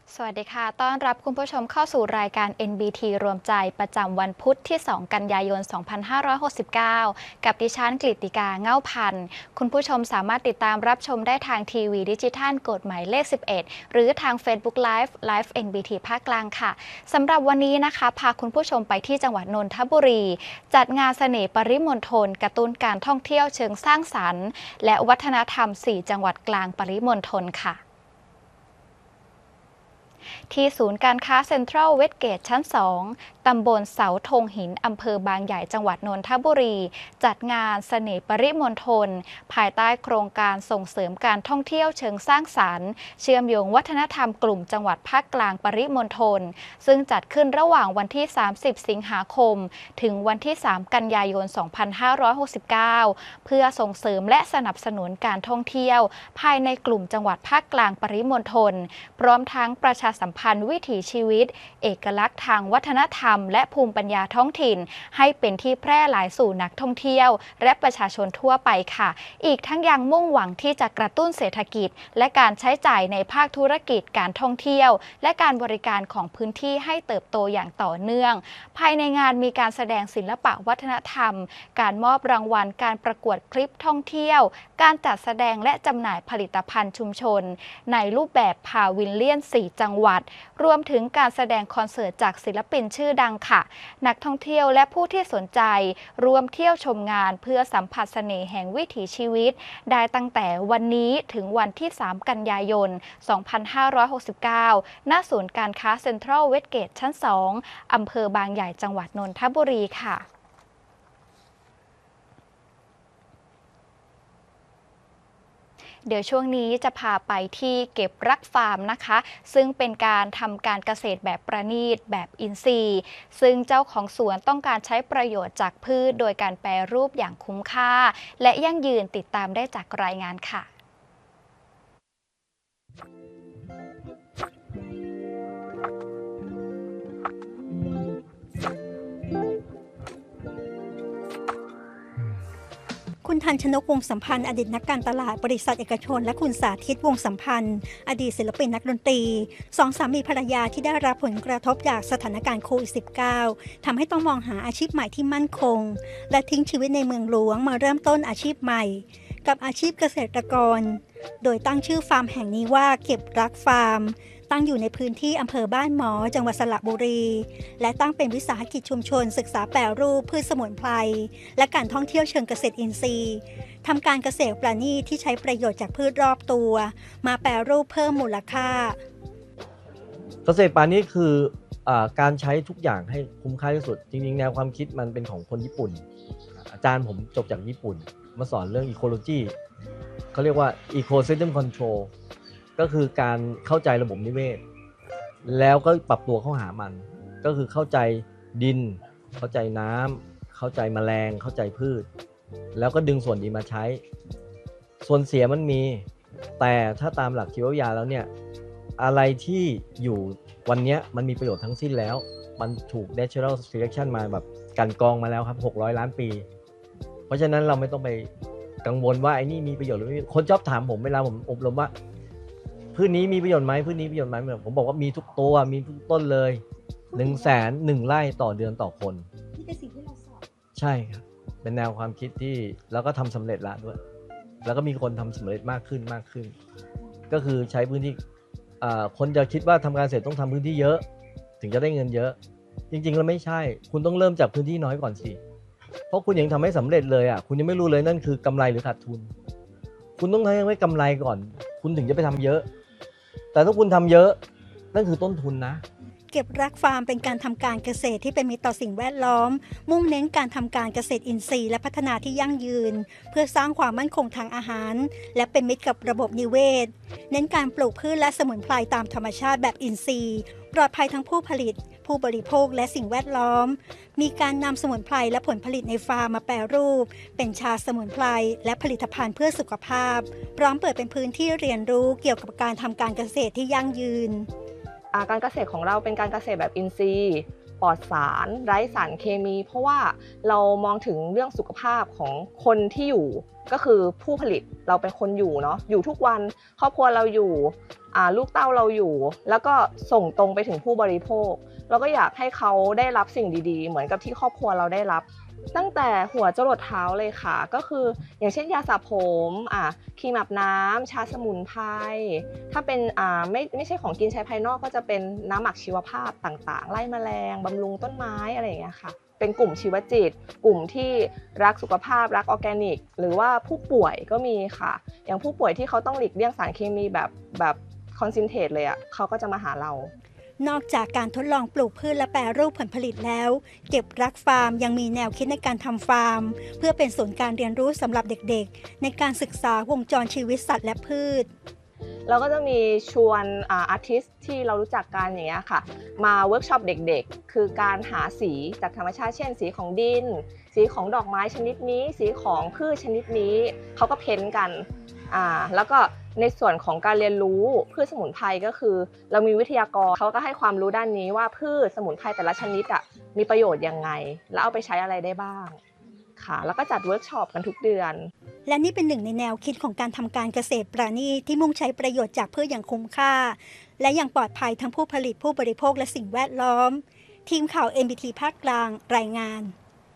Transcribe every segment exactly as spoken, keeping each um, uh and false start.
สวัสดีค่ะต้อนรับคุณผู้ชมเข้าสู่รายการ เอ็น บี ที รวมใจประจำวันพุธที่ สอง กันยายน สองพันห้าร้อยหกสิบเก้า กับดิฉันกฤติกาเง่าพันธ์คุณผู้ชมสามารถติดตามรับชมได้ทางทีวีดิจิทัลกฎหมายเลข สิบเอ็ด หรือทาง Facebook Live Live เอ็น บี ที ภาคกลางค่ะสำหรับวันนี้นะคะพาคุณผู้ชมไปที่จังหวัดนนทบุรี จัดงานเสน่ห์ปริมณฑลกระตุ้นการท่องเที่ยวเชิงสร้างสรรค์และวัฒนธรรม สี่ จังหวัดกลางปริมณฑลค่ะที่ศูนย์การค้าเซ็นทรัลเวสเกตชั้น สอง ตำบลเสาธงหิน อำเภอบางใหญ่ จังหวัดนนทบุรี จัดงานเสน่ห์ปริมณฑลภายใต้โครงการส่งเสริมการท่องเที่ยวเชิงสร้างสรรค์เชื่อมโยงวัฒนธรรมกลุ่มจังหวัดภาคกลางปริมณฑลซึ่งจัดขึ้นระหว่างวันที่ สามสิบ สิงหาคม ถึงวันที่ สาม กันยายน สองพันห้าร้อยหกสิบเก้า เพื่อส่งเสริมและสนับสนุนการท่องเที่ยวภายในกลุ่มจังหวัดภาคกลางปริมณฑลพร้อมทั้งประชาสัมพันธ์วิถีชีวิตเอกลักษณ์ทางวัฒนธรรมและภูมิปัญญาท้องถิ่นให้เป็นที่แพร่หลายสู่นักท่องเที่ยวและประชาชนทั่วไปค่ะอีกทั้งยังมุ่งหวังที่จะกระตุ้นเศรษฐกิจและการใช้จ่ายในภาคธุรกิจการท่องเที่ยวและการบริการของพื้นที่ให้เติบโตอย่างต่อเนื่องภายในงานมีการแสดงศิลปะวัฒนธรรมการมอบรางวัลการประกวดคลิปท่องเที่ยวการจัดแสดงและจำหน่ายผลิตภัณฑ์ชุมชนในรูปแบบพาวิลเลียน สี่ จังหวัดรวมถึงการแสดงคอนเสิร์ตจากศิลปินชื่อดังค่ะนักท่องเที่ยวและผู้ที่สนใจรวมเที่ยวชมงานเพื่อสัมผัสเสน่ห์แห่งวิถีชีวิตได้ตั้งแต่วันนี้ถึงวันที่ สาม กันยายน สองพันห้าร้อยหกสิบเก้า ณ ศูนย์การค้าเซ็นทรัลเวสเกตชั้น สอง อำเภอบางใหญ่จังหวัดนนทบุรีค่ะเดี๋ยวช่วงนี้จะพาไปที่เก็บรักฟาร์มนะคะซึ่งเป็นการทำการเกษตรแบบประณีตแบบอินทรีย์ซึ่งเจ้าของสวนต้องการใช้ประโยชน์จากพืชโดยการแปรรูปอย่างคุ้มค่าและยั่งยืนติดตามได้จากรายงานค่ะคุณทันชนกวงศ์สัมพันธ์อดีตนักการตลาดบริษัทเอกชนและคุณสาธิตวงศ์สัมพันธ์อดีตศิลปินนักดนตรีสองสามีภรรยาที่ได้รับผลกระทบจากสถานการณ์โควิด สิบเก้า ทำให้ต้องมองหาอาชีพใหม่ที่มั่นคงและทิ้งชีวิตในเมืองหลวงมาเริ่มต้นอาชีพใหม่กับอาชีพเกษตรกรโดยตั้งชื่อฟาร์มแห่งนี้ว่าเก็บรักฟาร์มตั้งอยู่ในพื้นที่อำเภอบ้านหมอจังหวัดสระบุรีและตั้งเป็นวิสาหกิจชุมชนศึกษาแปรรูปพืชสมุนไพรและการท่องเที่ยวเชิงเกษตรอินทรีย์ทำการเกษตรประณีตที่ใช้ประโยชน์จากพืชรอบตัวมาแปรรูปเพิ่มมูลค่าเกษตรปานี้คืออการใช้ทุกอย่างให้คุ้มค่าที่สุดจริงๆแนวความคิดมันเป็นของคนญี่ปุ่นอาจารย์ผมจบจากญี่ปุ่นมาสอนเรื่อง ecology เขาเรียกว่า ecosystem control ก็คือการเข้าใจระบบนิเวศแล้วก็ปรับตัวเข้าหามันก็คือเข้าใจดินเข้าใจน้ำเข้าใจแมลงเข้าใจพืชแล้วก็ดึงส่วนดีมาใช้ส่วนเสียมันมีแต่ถ้าตามหลักชีววิทยาแล้วเนี่ยอะไรที่อยู่วันนี้มันมีประโยชน์ทั้งสิ้นแล้วมันถูก natural selection มาแบบกันกรองมาแล้วครับหกร้อยล้านปีเพราะฉะนั้นเราไม่ต้องไปกังวลว่าไอ้นี่มีประโยชน์หรือไม่มีคนชอบถามผมเวลาผมอบรมว่าพืชนี้มีประโยชน์ไหมพืชนี้มีประโยชน์ไหมผมบอกว่ามีทุกตัวมีทุกต้นเลยหนึ่งแสนหนึ่งไร่ต่อเดือนต่อคนนี่เป็นสิ่งที่เราสอนใช่ครับเป็นแนวความคิดที่แล้วก็ทำสำเร็จละด้วยแล้วก็มีคนทำสำเร็จมากขึ้นมากขึ้นก็คือใช้พื้นที่คนจะคิดว่าทำการเกษตรต้องทำพื้นที่เยอะถึงจะได้เงินเยอะจริงๆแล้วไม่ใช่คุณต้องเริ่มจากพื้นที่น้อยก่อนสิเพราะคุณยังทำไม่สำเร็จเลยอ่ะคุณยังไม่รู้เลยนั่นคือกำไรหรือขาดทุนคุณต้องทำให้กำไรก่อนคุณถึงจะไปทำเยอะแต่ถ้าคุณทำเยอะนั่นคือต้นทุนนะเก็บรักฟาร์มเป็นการทำการเกษตรที่เป็นมิตรต่อสิ่งแวดล้อมมุ่งเน้นการทำการเกษตรอินทรีย์และพัฒนาที่ยั่งยืนเพื่อสร้างความมั่นคงทางอาหารและเป็นมิตรกับระบบนิเวศเน้นการปลูกพืชและสมุนไพรตามธรรมชาติแบบอินทรีย์ปลอดภัยทั้งผู้ผลิตผู้บริโภคและสิ่งแวดล้อมมีการนำสมุนไพรและผลผลิตในฟาร์มมาแปรรูปเป็นชาสมุนไพรและผลิตภัณฑ์เพื่อสุขภาพพร้อมเปิดเป็นพื้นที่เรียนรู้เกี่ยวกับการทำการเกษตรที่ยั่งยืนการเกษตรของเราเป็นการเกษตรแบบอินทรีย์ปลอดสารไร้สารเคมีเพราะว่าเรามองถึงเรื่องสุขภาพของคนที่อยู่ก็คือผู้ผลิตเราเป็นคนอยู่เนาะอยู่ทุกวันครอบครัวเราอยู่อ่าลูกเต้าเราอยู่แล้วก็ส่งตรงไปถึงผู้บริโภคเราก็อยากให้เขาได้รับสิ่งดีๆเหมือนกับที่ครอบครัวเราได้รับตั้งแต่หัวจรดเท้าเลยค่ะก็คืออย่างเช่นยาสระผมอ่ะครีมอาบน้ำชาสมุนไพรถ้าเป็นอ่าไม่ไม่ใช่ของกินใช้ภายนอกก็จะเป็นน้ำหมักชีวภาพต่างๆไล่แมลงบำรุงต้นไม้อะไรอย่างเงี้ยค่ะเป็นกลุ่มชีวจิตกลุ่มที่รักสุขภาพรักออร์แกนิกหรือว่าผู้ป่วยก็มีค่ะอย่างผู้ป่วยที่เขาต้องหลีกเลี่ยงสารเคมีแบบแบบคอนเซนเทรตเลยอ่ะเขาก็จะมาหาเรานอกจากการทดลองปลูกพืชและแปรรูปผลผลิตแล้วเก็บรักฟาร์มยังมีแนวคิดในการทำฟาร์มเพื่อเป็นศูนย์การเรียนรู้สำหรับเด็กๆในการศึกษาวงจรชีวิตสัตว์และพืชเราก็จะมีชวนอาร์ติสที่เรารู้จักกันอย่างเงี้ยค่ะมาเวิร์กช็อปเด็กๆคือการหาสีจากธรรมชาติเช่นสีของดินสีของดอกไม้ชนิดนี้สีของพืชชนิดนี้เขาก็เพ้นกันอ่าแล้วก็ในส่วนของการเรียนรู้พืชสมุนไพรก็คือเรามีวิทยากรเขาก็ให้ความรู้ด้านนี้ว่าพืชสมุนไพรแต่ละชนิดอ่ะมีประโยชน์ยังไงแล้วเอาไปใช้อะไรได้บ้างค่ะแล้วก็จัดเวิร์กช็อปกันทุกเดือนและนี่เป็นหนึ่งในแนวคิดของการทำการเกษตรปราณีตที่มุ่งใช้ประโยชน์จากพืชอย่างคุ้มค่าและยังปลอดภัยทั้งผู้ผลิตผู้บริโภคและสิ่งแวดล้อมทีมข่าว เอ็น บี ที ภาคกลางรายงาน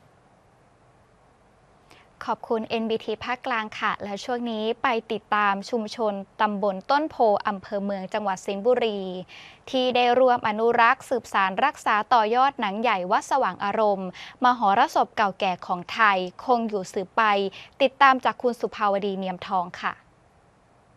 ขอบคุณ เอ็น บี ที ภาคกลางค่ะและช่วงนี้ไปติดตามชุมชนตำบลต้นโพอำเภอเมืองจังหวัดสิงห์บุรีที่ได้ร่วมอนุรักษ์สืบสานรักษาต่อยอดหนังใหญ่วัดสว่างอารมณ์มหรสพเก่าแก่ของไทยคงอยู่สืบไปติดตามจากคุณสุภาวดีเนียมทองค่ะ